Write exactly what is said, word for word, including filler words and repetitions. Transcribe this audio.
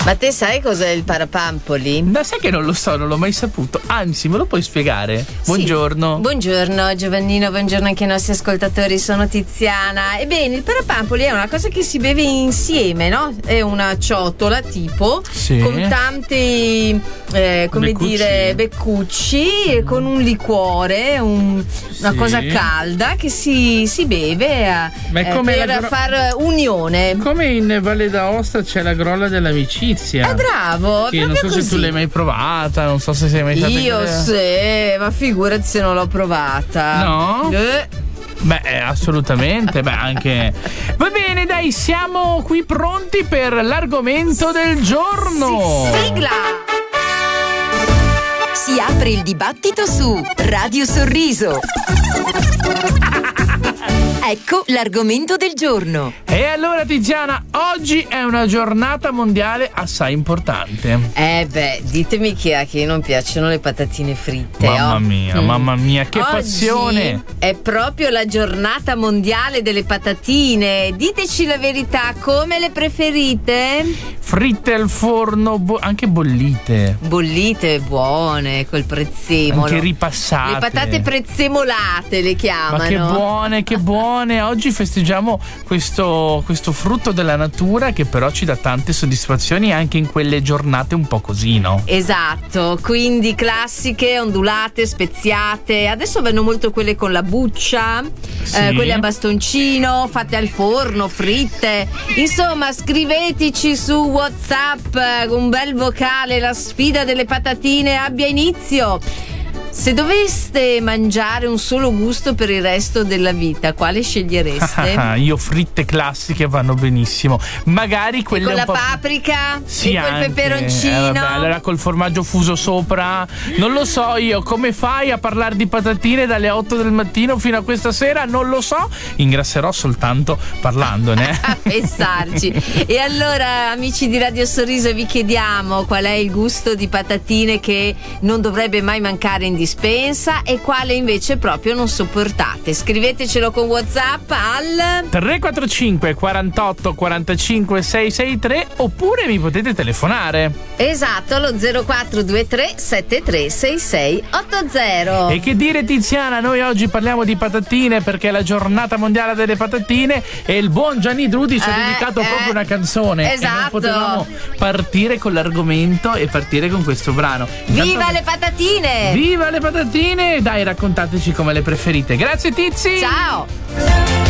Ma te sai cos'è il parapampoli? Ma sai che non lo so, non l'ho mai saputo. Anzi, me lo puoi spiegare? Buongiorno. Sì. Buongiorno Giovannino, buongiorno anche ai nostri ascoltatori, sono Tiziana. Ebbene, il parapampoli è una cosa che si beve insieme, no? È una ciotola tipo, sì, con tanti, eh, come beccucci. dire, beccucci, con un liquore, un, una sì. cosa calda che si, si beve eh, Ma è come per la gro- far unione. Come in Valle d'Aosta c'è la grolla dell'amicizia. È bravo, Che è non so così. se tu l'hai mai provata, non so se sei mai stata. Io sì, ma figurati se non l'ho provata. No? Eh. Beh, assolutamente, beh, anche. Va bene, dai, siamo qui pronti per l'argomento del giorno. Sì, sigla! Si apre il dibattito su Radio Sorriso. Ecco l'argomento del giorno. E allora Tiziana, oggi è una giornata mondiale assai importante. Eh beh, ditemi chi è che non piacciono le patatine fritte. Mamma oh. mia, Mm. mamma mia, che Oggi passione! È proprio la giornata mondiale delle patatine. Diteci la verità, come le preferite? Fritte al forno, bo- anche bollite. Bollite, buone, col prezzemolo. Anche ripassate. Le patate prezzemolate le chiamano. Ma che buone, che buone! Oggi festeggiamo questo, questo frutto della natura che però ci dà tante soddisfazioni anche in quelle giornate un po' così, no? Esatto, quindi classiche, ondulate, speziate. Adesso vanno molto quelle con la buccia, Sì. eh, quelle a bastoncino, fatte al forno, fritte. Insomma, scriveteci su WhatsApp eh, un bel vocale, la sfida delle patatine abbia inizio. Se doveste mangiare un solo gusto per il resto della vita, quale scegliereste? Io fritte classiche vanno benissimo. Magari quelle Con un la po' paprika sì, e col anche. peperoncino. Eh, vabbè, allora col formaggio fuso sopra. Non lo so io, come fai a parlare di patatine dalle otto del mattino fino a questa sera? Non lo so. Ingrasserò soltanto parlandone. A pensarci. E allora, amici di Radio Sorriso, vi chiediamo qual è il gusto di patatine che non dovrebbe mai mancare in dispensa e quale invece proprio non sopportate. Scrivetecelo con WhatsApp al tre quattro cinque quarantotto quarantacinque seicentosessantatré oppure mi potete telefonare. esatto allo zero quattro due tre sette tre sei sei otto zero. E che dire Tiziana, noi oggi parliamo di patatine perché è la giornata mondiale delle patatine e il buon Gianni Drudi ci ha Eh, dedicato eh, proprio una canzone. esatto. E non potevamo partire con l'argomento e partire con questo brano. Viva Intanto- le patatine! Viva le patatine! Dai, raccontateci come le preferite. Grazie Tizi! Ciao!